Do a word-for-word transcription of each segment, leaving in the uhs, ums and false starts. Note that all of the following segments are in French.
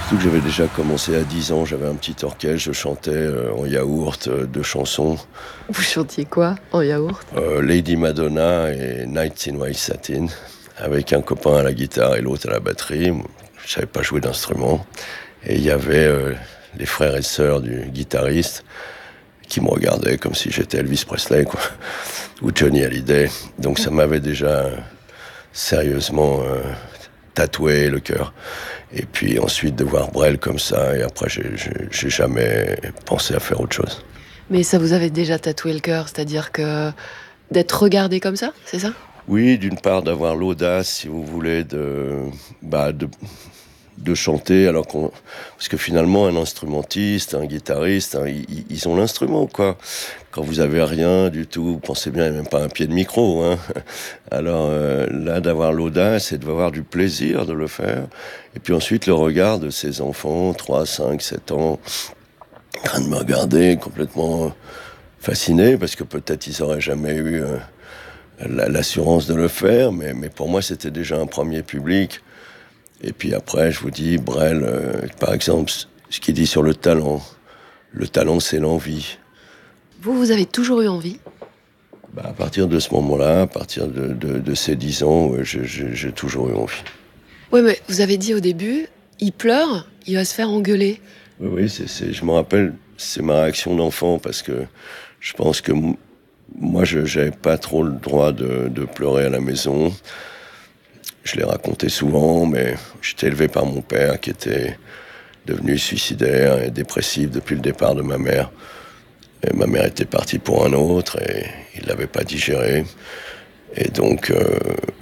Surtout que j'avais déjà commencé à dix ans, j'avais un petit orchestre, je chantais euh, en yaourt euh, deux chansons. Vous chantiez quoi en yaourt? euh, Lady Madonna et Nights in White Satin, avec un copain à la guitare et l'autre à la batterie. Je ne savais pas jouer d'instrument. Et il y avait euh, les frères et sœurs du guitariste qui me regardaient comme si j'étais Elvis Presley, quoi, ou Johnny Hallyday. Donc ça m'avait déjà euh, sérieusement euh, tatoué le cœur. Et puis ensuite de voir Brel comme ça, et après j'ai, j'ai, j'ai jamais pensé à faire autre chose. Mais ça vous avait déjà tatoué le cœur, c'est-à-dire que d'être regardé comme ça, c'est ça? Oui, d'une part d'avoir l'audace, si vous voulez, de, bah, de, de chanter, alors qu'on, parce que finalement un instrumentiste, un guitariste, hein, ils, ils ont l'instrument, quoi. Quand vous avez rien du tout, vous pensez bien, il n'y a même pas un pied de micro, hein. Alors euh, là, d'avoir l'audace et d'avoir du plaisir de le faire, et puis ensuite le regard de ces enfants, trois, cinq, sept ans, en train de me regarder complètement fasciné, parce que peut-être ils n'auraient jamais eu euh, la, l'assurance de le faire, mais, mais pour moi c'était déjà un premier public. Et puis après, je vous dis, Brel, euh, par exemple, ce qu'il dit sur le talent, le talent c'est l'envie. Vous, vous avez toujours eu envie? Bah, à partir de ce moment-là, à partir de, de, de ces dix ans, ouais, je, je, j'ai toujours eu envie. Oui, mais vous avez dit au début, il pleure, il va se faire engueuler. Oui, oui, c'est, c'est, je me rappelle, c'est ma réaction d'enfant, parce que je pense que m- moi, je n'avais pas trop le droit de, de pleurer à la maison. Je l'ai raconté souvent, mais j'étais élevé par mon père, qui était devenu suicidaire et dépressif depuis le départ de ma mère. Et ma mère était partie pour un autre, et il ne l'avait pas digéré. Et donc, euh,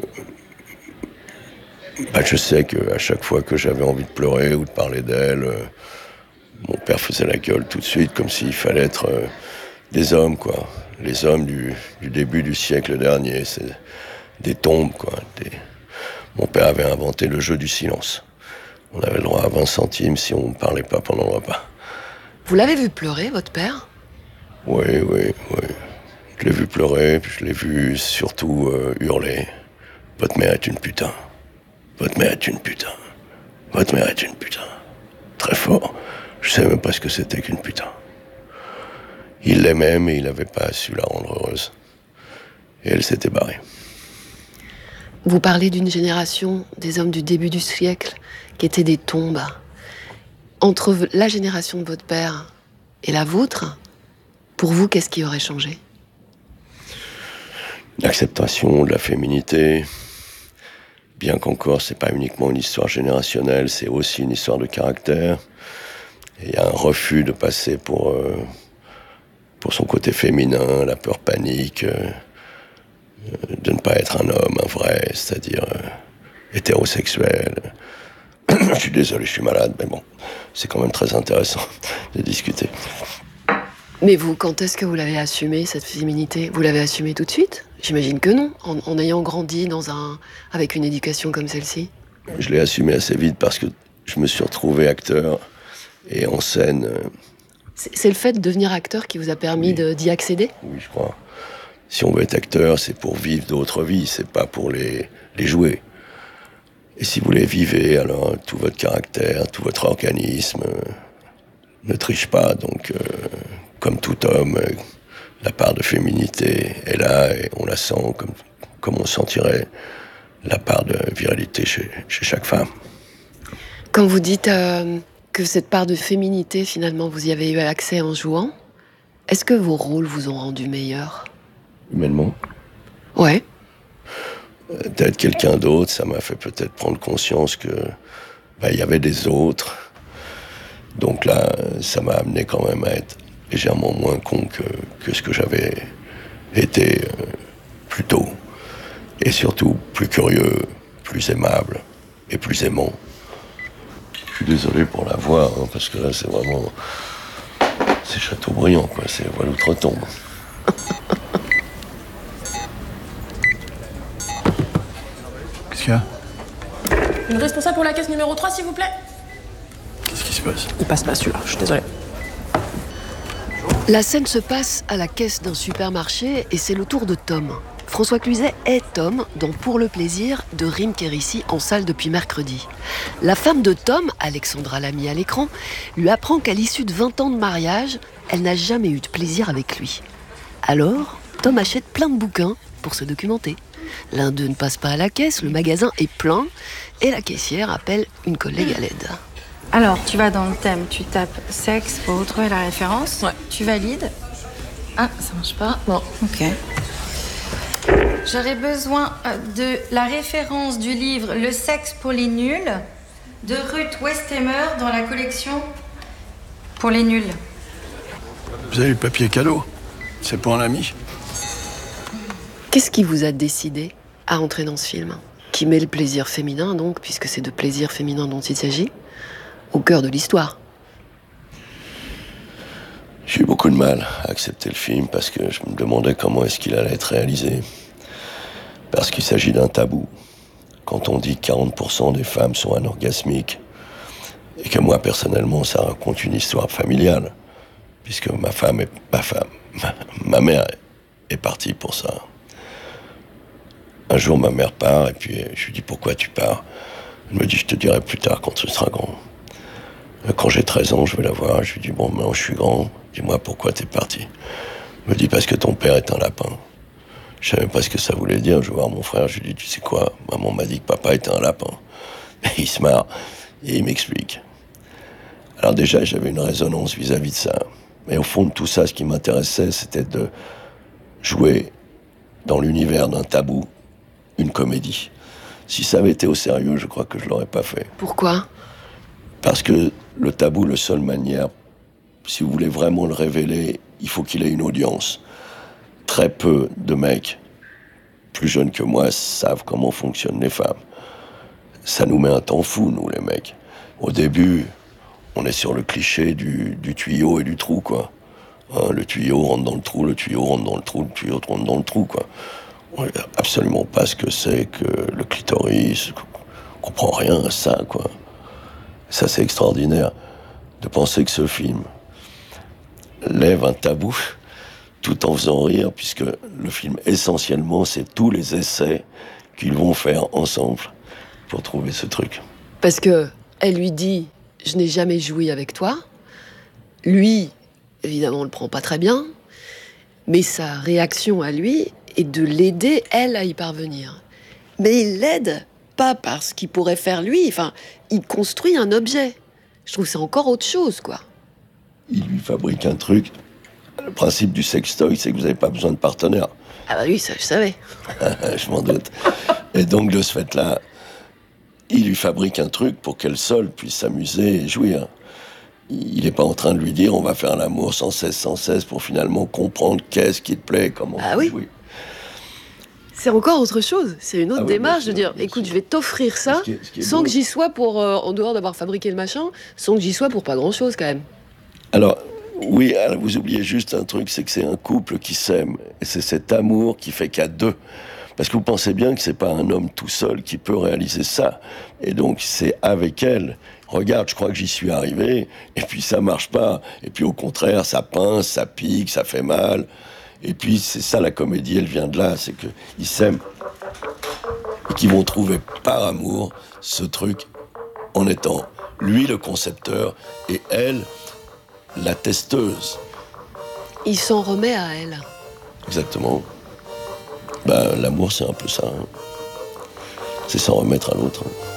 bah, je sais qu'à chaque fois que j'avais envie de pleurer ou de parler d'elle, euh, mon père faisait la gueule tout de suite, comme s'il fallait être euh, des hommes, quoi. Les hommes du, du début du siècle dernier, c'est des tombes, quoi. Des... Mon père avait inventé le jeu du silence. On avait le droit à vingt centimes si on ne parlait pas pendant le repas. Vous l'avez vu pleurer, votre père? Oui, oui, oui. Je l'ai vu pleurer, puis je l'ai vu surtout euh, hurler. Votre mère est une putain. Votre mère est une putain. Votre mère est une putain. Très fort. Je savais même pas ce que c'était qu'une putain. Il l'aimait, mais il n'avait pas su la rendre heureuse. Et elle s'était barrée. Vous parlez d'une génération des hommes du début du siècle qui étaient des tombes. Entre la génération de votre père et la vôtre, pour vous, qu'est-ce qui aurait changé? L'acceptation de la féminité, bien qu'encore c'est pas uniquement une histoire générationnelle, c'est aussi une histoire de caractère. Il y a un refus de passer pour, euh, pour son côté féminin, la peur panique, euh, de ne pas être un homme, un vrai, c'est-à-dire euh, hétérosexuel. Je suis désolé, je suis malade, mais bon, c'est quand même très intéressant de discuter. Mais vous, quand est-ce que vous l'avez assumé, cette féminité? Vous l'avez assumée tout de suite? J'imagine que non, en, en ayant grandi dans un, avec une éducation comme celle-ci. Je l'ai assumé assez vite parce que je me suis retrouvé acteur et en scène. Euh... C'est, c'est le fait de devenir acteur qui vous a permis Oui. de, d'y accéder? Oui, je crois. Si on veut être acteur, c'est pour vivre d'autres vies, c'est pas pour les, les jouer. Et si vous les vivez, alors tout votre caractère, tout votre organisme euh, ne triche pas. Donc, euh, comme tout homme, euh, la part de féminité est là et on la sent comme, comme on sentirait la part de virilité chez, chez chaque femme. Quand vous dites euh, que cette part de féminité, finalement, vous y avez eu accès en jouant, est-ce que vos rôles vous ont rendu meilleur? Humainement. Ouais. D'être quelqu'un d'autre, ça m'a fait peut-être prendre conscience que bah, y avait des autres. Donc là, ça m'a amené quand même à être légèrement moins con que, que ce que j'avais été euh, plus tôt. Et surtout plus curieux, plus aimable et plus aimant. Je suis désolé pour la voix, hein, parce que là c'est vraiment... C'est Chateaubriand, quoi, c'est Voile Outre-Tombe. Qu'est-ce qu'il y a? Une responsable pour la caisse numéro trois, s'il vous plaît. Qu'est-ce qui se passe? Il passe pas celui-là, je suis désolée. La scène se passe à la caisse d'un supermarché et c'est le tour de Tom. François Cluzet est Tom dans Pour le plaisir de Rim Kérissi en salle depuis mercredi. La femme de Tom, Alexandra Lamy à l'écran, lui apprend qu'à l'issue de vingt ans de mariage, elle n'a jamais eu de plaisir avec lui. Alors, Tom achète plein de bouquins pour se documenter. L'un d'eux ne passe pas à la caisse, le magasin est plein et la caissière appelle une collègue à l'aide. Alors, tu vas dans le thème, tu tapes sexe pour retrouver la référence. Ouais. Tu valides. Ah, ça marche pas. Non. Ok. J'aurais besoin de la référence du livre Le sexe pour les nuls de Ruth Westheimer dans la collection Pour les nuls. Vous avez le papier cadeau? C'est pour un ami? Qu'est-ce qui vous a décidé à entrer dans ce film, qui met le plaisir féminin, donc, puisque c'est de plaisir féminin dont il s'agit, au cœur de l'histoire? J'ai eu beaucoup de mal à accepter le film parce que je me demandais comment est-ce qu'il allait être réalisé. Parce qu'il s'agit d'un tabou. Quand on dit que quarante pour cent des femmes sont anorgasmiques, et que moi, personnellement, ça raconte une histoire familiale, puisque ma femme est... ma femme... ma, ma mère est partie pour ça. Un jour, ma mère part, et puis je lui dis « Pourquoi tu pars ?» Elle me dit « Je te dirai plus tard, quand tu seras grand. » Quand j'ai treize ans, je vais la voir, je lui dis « Bon, maintenant je suis grand, dis-moi pourquoi t'es parti. » Elle me dit « Parce que ton père est un lapin. » Je savais pas ce que ça voulait dire, je vais voir mon frère, je lui dis « Tu sais quoi, maman m'a dit que papa était un lapin. » Et il se marre, et il m'explique. Alors déjà, j'avais une résonance vis-à-vis de ça. Mais au fond de tout ça, ce qui m'intéressait, c'était de jouer dans l'univers d'un tabou, une comédie. Si ça avait été au sérieux, je crois que je l'aurais pas fait. Pourquoi ? Parce que le tabou, la seule manière, si vous voulez vraiment le révéler, il faut qu'il ait une audience. Très peu de mecs, plus jeunes que moi, savent comment fonctionnent les femmes. Ça nous met un temps fou, nous, les mecs. Au début, on est sur le cliché du, du tuyau et du trou, quoi. Hein, le tuyau rentre dans le trou, le tuyau rentre dans le trou, le tuyau rentre dans le trou, quoi. On ne sait absolument pas ce que c'est que le clitoris. On comprend rien à ça, quoi. Ça, c'est extraordinaire de penser que ce film lève un tabou tout en faisant rire, puisque le film, essentiellement, c'est tous les essais qu'ils vont faire ensemble pour trouver ce truc. Parce que elle lui dit « Je n'ai jamais joui avec toi ». Lui, évidemment, on le prend pas très bien, mais sa réaction à lui est de l'aider, elle, à y parvenir. Mais il l'aide pas parce qu'il pourrait faire lui, enfin, il construit un objet. Je trouve que c'est encore autre chose, quoi. Il lui fabrique un truc. Le principe du sextoy, c'est que vous n'avez pas besoin de partenaire. Ah bah oui, ça je savais. Je m'en doute. Et donc, de ce fait-là, il lui fabrique un truc pour qu'elle seule puisse s'amuser et jouir. Il n'est pas en train de lui dire on va faire l'amour sans cesse, sans cesse, pour finalement comprendre qu'est-ce qui te plaît, comment Ah oui. jouer. C'est encore autre chose. C'est une autre Ah oui, démarche bien de sûr, dire bien écoute, sûr. je vais t'offrir ça Ce qui est- ce qui est sans beau. que j'y sois pour, euh, en dehors d'avoir fabriqué le machin, sans que j'y sois pour pas grand-chose quand même. Alors, oui, alors vous oubliez juste un truc, c'est que c'est un couple qui s'aime. Et c'est cet amour qui fait qu'à deux. Parce que vous pensez bien que c'est pas un homme tout seul qui peut réaliser ça. Et donc, c'est avec elle. Regarde, je crois que j'y suis arrivé. Et puis, ça marche pas. Et puis, au contraire, ça pince, ça pique, ça fait mal. Et puis, c'est ça, la comédie, elle vient de là. C'est qu'ils s'aiment. Et qu'ils vont trouver par amour ce truc en étant lui le concepteur et elle la testeuse. Il s'en remet à elle. Exactement. Ben, l'amour, c'est un peu ça. Hein. C'est s'en remettre à l'autre. Hein.